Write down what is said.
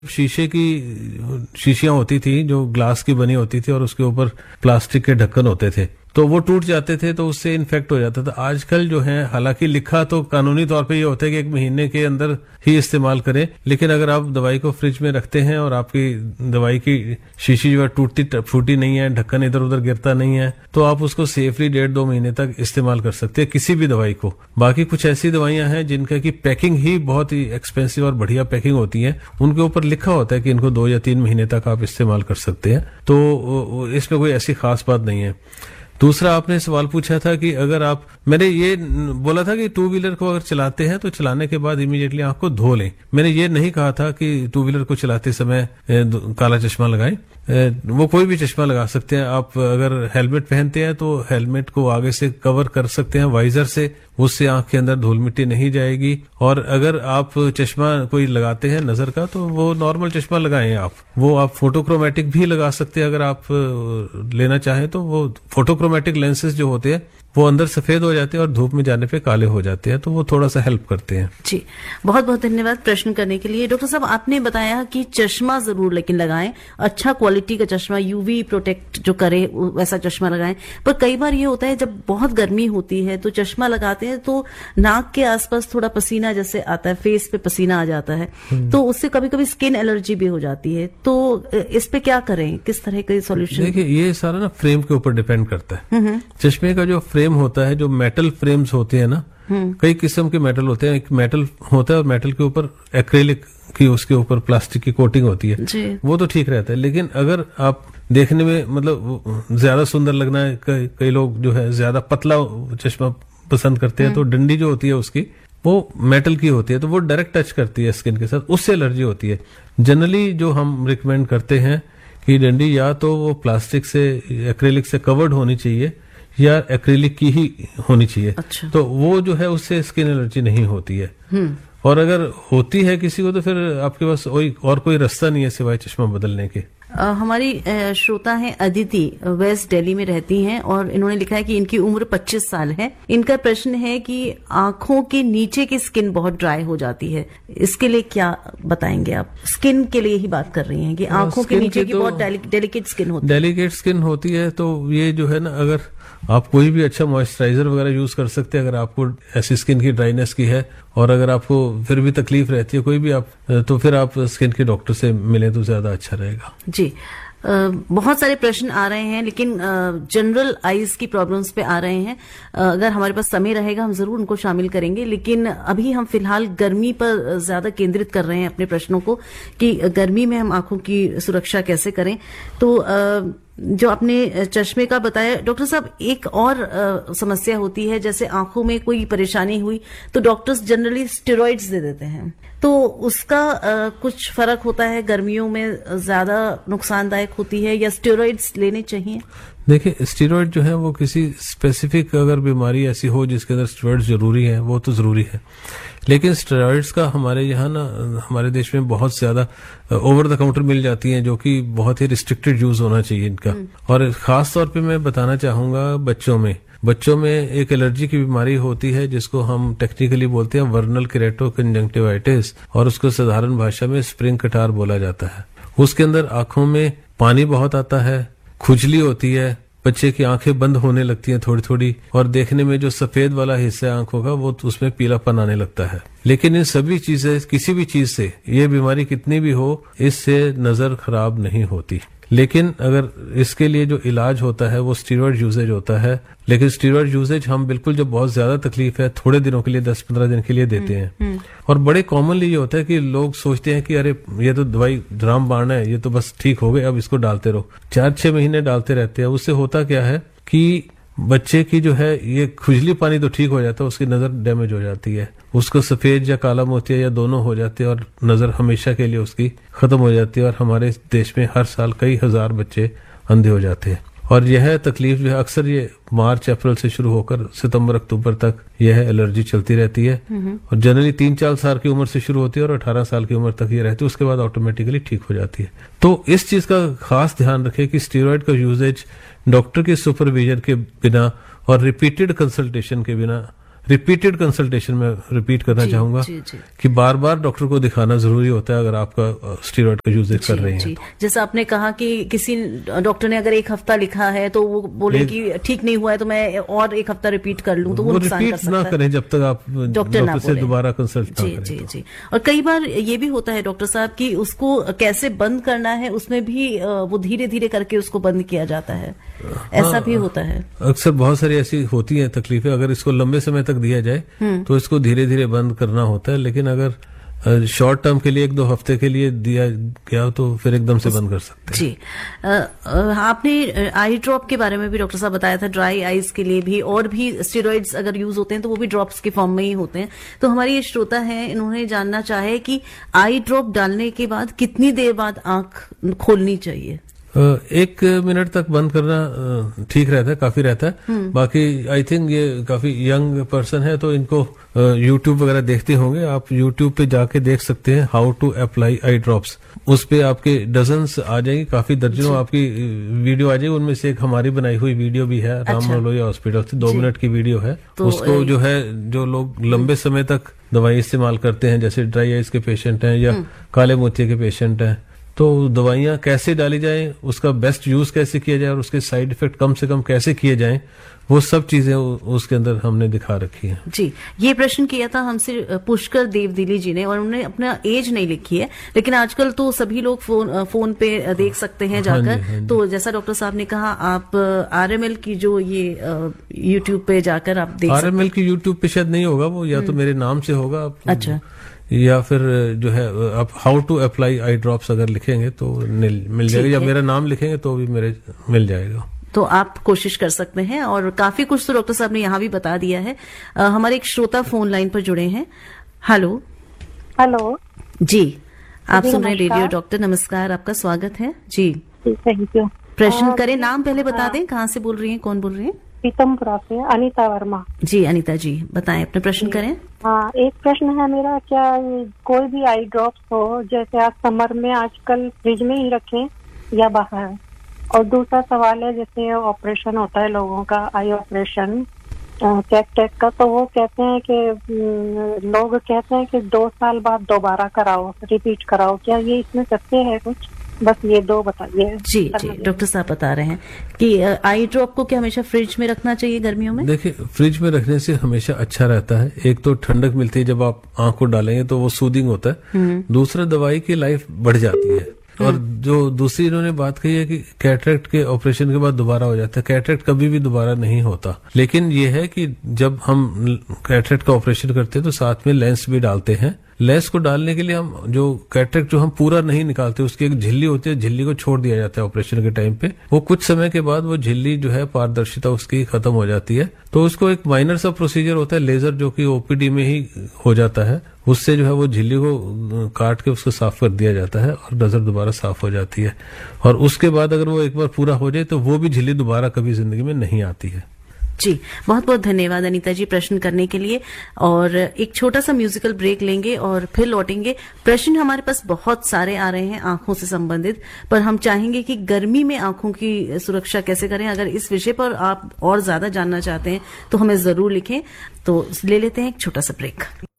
शीशे की शीशियां होती थी जो ग्लास की बनी होती थी और उसके ऊपर प्लास्टिक के ढक्कन होते थे, तो वो टूट जाते थे तो उससे इन्फेक्ट हो जाता था। आजकल जो है, हालांकि लिखा तो कानूनी तौर पे ये होता है कि 1 महीने के अंदर ही इस्तेमाल करें, लेकिन अगर आप दवाई को फ्रिज में रखते हैं और आपकी दवाई की शीशी जो है टूटती फूटी नहीं है, ढक्कन इधर उधर गिरता नहीं है, तो आप उसको सेफली 1.5-2 महीने तक इस्तेमाल कर सकते हैं किसी भी दवाई को। बाकी कुछ ऐसी दवाइयां हैं जिनका की पैकिंग ही बहुत ही एक्सपेंसिव और बढ़िया पैकिंग होती है, उनके ऊपर लिखा होता है कि इनको 2 या 3 महीने तक आप इस्तेमाल कर सकते हैं, तो इसमें कोई ऐसी खास बात नहीं है। दूसरा आपने सवाल पूछा था कि अगर आप, मैंने ये बोला था कि 2 व्हीलर को अगर चलाते हैं तो चलाने के बाद इमीडिएटली आंख को धो लें। मैंने ये नहीं कहा था कि 2 व्हीलर को चलाते समय काला चश्मा लगाएं। वो कोई भी चश्मा लगा सकते हैं। आप अगर हेलमेट पहनते हैं तो हेलमेट को आगे से कवर कर सकते हैं वाइजर से, उससे आंख के अंदर धूल मिट्टी नहीं जाएगी। और अगर आप चश्मा कोई लगाते हैं नजर का तो वो नॉर्मल चश्मा लगाएं आप। वो आप फोटोक्रोमेटिक भी लगा सकते हैं अगर आप लेना चाहें तो। वो फोटोक्रोमेटिक लेंसेज जो होते हैं वो अंदर सफेद हो जाते हैं और धूप में जाने पे काले हो जाते हैं, तो वो थोड़ा सा हेल्प करते हैं। जी, बहुत बहुत धन्यवाद प्रश्न करने के लिए। डॉक्टर साहब, आपने बताया कि चश्मा जरूर लेकिन लगाएं, अच्छा क्वालिटी का चश्मा, यूवी प्रोटेक्ट जो करे वैसा चश्मा लगाएं। पर कई बार ये होता है जब बहुत गर्मी होती है तो चश्मा लगाते हैं तो नाक के आसपास थोड़ा पसीना जैसे आता है, फेस पे पसीना आ जाता है, तो उससे कभी कभी स्किन एलर्जी भी हो जाती है। तो इस पे क्या करें, किस तरह का सोल्यूशन? देखिए, ये सारा ना फ्रेम के ऊपर डिपेंड करता है। चश्मे का जो फ्रेम होता है, जो मेटल फ्रेम्स होते हैं ना, कई किस्म के मेटल होते हैं। एक मेटल होता है और मेटल के ऊपर एक्रेलिक की, उसके ऊपर प्लास्टिक की कोटिंग होती है, वो तो ठीक रहता है। लेकिन अगर आप देखने में मतलब ज्यादा सुंदर लगना है, कई लोग जो है ज्यादा पतला चश्मा पसंद करते हैं, तो डंडी जो होती है उसकी वो मेटल की होती है, तो वो डायरेक्ट टच करती है स्किन के साथ, उससे एलर्जी होती है। जनरली जो हम रिकमेंड करते हैं कि डंडी या तो वो प्लास्टिक से, एक्रेलिक से कवर्ड होनी चाहिए या एक्रेलिक की ही होनी चाहिए। अच्छा। तो वो जो है उससे स्किन एलर्जी नहीं होती है। और अगर होती है किसी को तो फिर आपके पास और कोई रास्ता नहीं है सिवाय चश्मा बदलने के। हमारी श्रोता हैं अदिति, वेस्ट दिल्ली में रहती हैं और इन्होंने लिखा है कि इनकी उम्र 25 साल है। इनका प्रश्न है कि आंखों के नीचे की स्किन बहुत ड्राई हो जाती है, इसके लिए क्या बताएंगे आप? स्किन के लिए ही बात कर रही हैं कि आंखों के नीचे की बहुत डेलिकेट स्किन होती है। डेलिकेट स्किन होती है तो ये जो है ना, अगर आप कोई भी अच्छा मॉइस्चराइजर वगैरह यूज कर सकते हैं अगर आपको ऐसी स्किन की ड्राइनेस की है, और अगर आपको फिर भी तकलीफ रहती है कोई भी, आप तो फिर आप स्किन के डॉक्टर से मिलें तो ज्यादा अच्छा रहेगा। जी, बहुत सारे प्रश्न आ रहे हैं लेकिन जनरल आईज की प्रॉब्लम्स पे आ रहे हैं। अगर हमारे पास समय रहेगा हम जरूर उनको शामिल करेंगे, लेकिन अभी हम फिलहाल गर्मी पर ज्यादा केंद्रित कर रहे हैं अपने प्रश्नों को कि गर्मी में हम आंखों की सुरक्षा कैसे करें। तो जो आपने चश्मे का बताया डॉक्टर साहब, एक और समस्या होती है, जैसे आंखों में कोई परेशानी हुई तो डॉक्टर्स जनरली स्टेरॉइड्स दे देते हैं, तो उसका कुछ फर्क होता है? गर्मियों में ज्यादा नुकसानदायक होती है या स्टेरॉइड्स लेने चाहिए? देखिए, स्टेरॉइड जो है वो किसी स्पेसिफिक अगर बीमारी ऐसी हो जिसके अंदर स्टेरॉइड जरूरी है वो तो जरूरी है, लेकिन स्टेरॉइड्स का हमारे यहाँ ना, हमारे देश में बहुत ज्यादा ओवर द काउंटर मिल जाती हैं जो कि बहुत ही रिस्ट्रिक्टेड यूज होना चाहिए इनका। और खास तौर पे मैं बताना चाहूंगा बच्चों में एक एलर्जी की बीमारी होती है जिसको हम टेक्निकली बोलते हैं वर्नल केरेटो कंजंक्टिवाइटिस, और उसको साधारण भाषा में स्प्रिंग कटार बोला जाता है। उसके अंदर आंखों में पानी बहुत आता है, खुजली होती है, बच्चे की आंखें बंद होने लगती हैं थोड़ी थोड़ी, और देखने में जो सफेद वाला हिस्सा है आंखों का वो उसमें पीलापन आने लगता है। लेकिन इन सभी चीजें, किसी भी चीज से, ये बीमारी कितनी भी हो, इससे नजर खराब नहीं होती। लेकिन अगर इसके लिए जो इलाज होता है वो स्टेरॉइड यूजेज होता है, लेकिन स्टेरॉइड यूजेज हम बिल्कुल जब बहुत ज्यादा तकलीफ है थोड़े दिनों के लिए, 10-15 दिन के लिए देते हैं। और बड़े कॉमनली ये होता है कि लोग सोचते हैं कि अरे ये तो दवाई रामबाण है, ये तो बस ठीक हो गए, अब इसको डालते रहो। 4-6 महीने डालते रहते हैं। उससे होता क्या है कि बच्चे की जो है ये खुजली पानी तो ठीक हो जाता है, उसकी नजर डैमेज हो जाती है, उसको सफेद या काला मोतिया या दोनों हो जाते हैं और नजर हमेशा के लिए उसकी खत्म हो जाती है। और हमारे देश में हर साल कई हजार बच्चे अंधे हो जाते हैं। और यह तकलीफ जो है अक्सर ये मार्च अप्रैल से शुरू होकर सितंबर अक्टूबर तक यह एलर्जी चलती रहती है, और जनरली 3-4 साल की उम्र से शुरू होती है और 18 साल की उम्र तक ये रहती है, उसके बाद ऑटोमेटिकली ठीक हो जाती है। तो इस चीज का खास ध्यान रखें कि स्टेरॉइड का यूजेज डॉक्टर के सुपरविजन के बिना और रिपीटेड कंसल्टेशन के बिना रिपीटेड कंसल्टेशन में रिपीट करना चाहूंगा कि बार बार डॉक्टर को दिखाना जरूरी होता है अगर आपका स्टीरॉयड का यूज कर रहे हैं। जैसा आपने कहा कि किसी डॉक्टर ने अगर 1 हफ्ता लिखा है तो वो बोले कि ठीक नहीं हुआ है तो मैं और 1 हफ्ता रिपीट कर लूं, तो वो नुकसान कर सकता है। ना करें जब तक आप डॉक्टर से दोबारा कंसल्ट ना करें। जी जी। और कई बार ये भी होता है डॉक्टर साहब कि उसको कैसे बंद करना है, उसमें भी वो धीरे धीरे करके उसको बंद किया जाता है, ऐसा भी होता है। अक्सर बहुत सारी ऐसी होती हैं तकलीफें, अगर इसको लंबे समय तक दिया जाए तो इसको धीरे धीरे बंद करना होता है, लेकिन अगर शॉर्ट टर्म के लिए 1-2 हफ्ते के लिए दिया गया तो फिर एकदम से बंद कर सकते हैं। जी। आपने आई ड्रॉप के बारे में भी डॉक्टर साहब बताया था, ड्राई आईज के लिए भी, और भी स्टेरॉइड्स अगर यूज होते हैं तो वो भी ड्रॉप्स के फॉर्म में ही होते हैं। तो हमारी ये श्रोता है, इन्होंने जानना चाहे कि आई ड्रॉप डालने के बाद कितनी देर बाद आंख खोलनी चाहिए? 1 मिनट तक बंद करना ठीक रहता है, काफी रहता है। बाकी आई थिंक ये काफी यंग पर्सन है तो इनको यूट्यूब वगैरह देखते होंगे, आप यूट्यूब पे जाके देख सकते हैं how to apply eye drops. उस पे आपके डजन्स आ जाएंगे, काफी दर्जनों आपकी वीडियो आ जाएगी। उनमें से एक हमारी बनाई हुई वीडियो भी है, राम मनोलोया हॉस्पिटल से 2 मिनट की वीडियो है। तो उसको जो है, जो लोग लंबे समय तक दवाई इस्तेमाल करते हैं, जैसे ड्राई आइज के पेशेंट हैं या काले मोतिये के पेशेंट हैं, तो दवाइयां कैसे डाली जाए, उसका बेस्ट यूज कैसे किया जाए और उसके साइड इफेक्ट कम से कम कैसे किए जाएं, वो सब चीजें उसके अंदर हमने दिखा रखी हैं। जी, ये प्रश्न किया था हमसे पुष्कर देवदिली जी ने, और उन्होंने अपना एज नहीं लिखी है, लेकिन आजकल तो सभी लोग फोन पे देख सकते हैं जाकर। हाँ जी। तो जैसा डॉक्टर साहब ने कहा, आप RML की जो ये यूट्यूब पे जाकर आप देख सकते हैं। RML की यूट्यूब पे शायद नहीं होगा वो, या तो मेरे नाम से होगा। अच्छा। या फिर जो है आप how to apply eye drops अगर लिखेंगे तो मिल जाएगा, या मेरा नाम लिखेंगे तो भी मेरे मिल जाएगा। तो आप कोशिश कर सकते हैं, और काफी कुछ तो डॉक्टर साहब ने यहाँ भी बता दिया है। हमारे एक श्रोता फोन लाइन पर जुड़े हैं। हेलो जी, आप सुन रहे हैं रेडियो डॉक्टर। नमस्कार, आपका स्वागत है जी। Thank you. प्रश्न करें, नाम पहले बता दें, कहाँ से बोल रही हैं, कौन बोल रही हैं? पीतमपुरा से अनीता वर्मा। जी अनीता जी, बताएं, अपने प्रश्न करें। हाँ, एक प्रश्न है मेरा, क्या कोई भी आई ड्रॉप्स हो, जैसे आज समर में आजकल फ्रिज में ही रखें या बाहर? और दूसरा सवाल है, जैसे ऑपरेशन होता है लोगों का, आई ऑपरेशन चेक का, तो वो कहते हैं कि लोग कहते हैं कि 2 साल बाद दोबारा कराओ, रिपीट कराओ, क्या ये इसमें सत्य है कुछ? बस ये 2 बताइए। जी जी, डॉक्टर साहब बता रहे हैं कि आई ड्रॉप को क्या हमेशा फ्रिज में रखना चाहिए गर्मियों में? देखिए, फ्रिज में रखने से हमेशा अच्छा रहता है। एक तो ठंडक मिलती है, जब आप आंख को डालेंगे तो वो सूदिंग होता है। दूसरा, दवाई की लाइफ बढ़ जाती है। और जो दूसरी इन्होंने बात कही है कि कैटरेक्ट के ऑपरेशन के बाद दोबारा हो जाता है, कैटरेक्ट कभी भी दोबारा नहीं होता। लेकिन ये है कि जब हम कैटरेक्ट का ऑपरेशन करते हैं तो साथ में लेंस भी डालते हैं। लेंस को डालने के लिए हम जो कैटरेक्ट जो हम पूरा नहीं निकालते, उसकी एक झिल्ली होती है, झिल्ली को छोड़ दिया जाता है ऑपरेशन के टाइम पे। वो कुछ समय के बाद वो झिल्ली जो है, पारदर्शिता उसकी खत्म हो जाती है। तो उसको एक माइनर सा प्रोसीजर होता है, लेजर, जो कि ओपीडी में ही हो जाता है। उससे जो है वो झिल्ली को काट के उसको साफ कर दिया जाता है और नजर दोबारा साफ हो जाती है। और उसके बाद अगर वो एक बार पूरा हो जाए तो वो भी झिल्ली दोबारा कभी जिंदगी में नहीं आती है। जी, बहुत बहुत धन्यवाद अनीता जी प्रश्न करने के लिए। और एक छोटा सा म्यूजिकल ब्रेक लेंगे और फिर लौटेंगे। प्रश्न हमारे पास बहुत सारे आ रहे हैं आंखों से संबंधित, पर हम चाहेंगे कि गर्मी में आंखों की सुरक्षा कैसे करें, अगर इस विषय पर आप और ज्यादा जानना चाहते हैं तो हमें जरूर लिखें। तो ले लेते हैं एक छोटा सा ब्रेक।